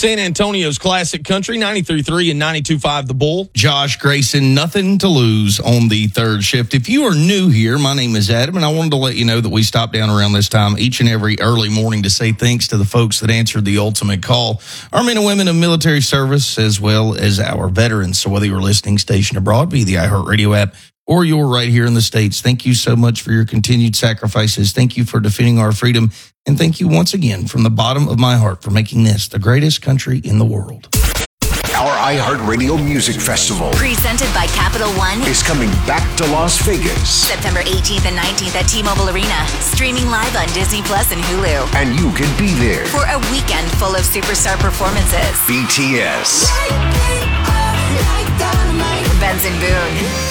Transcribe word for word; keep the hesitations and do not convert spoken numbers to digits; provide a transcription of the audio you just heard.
San Antonio's classic country, ninety-three point three and ninety-two point five The Bull. Josh Grayson, nothing to lose on the third shift. If you are new here, my name is Adam, and I wanted to let you know that we stop down around this time each and every early morning to say thanks to the folks that answered the ultimate call, our men and women of military service, as well as our veterans. So whether you're listening stationed abroad, be the iHeartRadio app, or you're right here in the States, thank you so much for your continued sacrifices. Thank you for defending our freedom. And thank you once again from the bottom of my heart for making this the greatest country in the world. Our iHeartRadio Music Festival, presented by Capital One, is coming back to Las Vegas. September eighteenth and nineteenth at T-Mobile Arena. Streaming live on Disney Plus and Hulu. And you can be there for a weekend full of superstar performances. B T S, Benson Boone,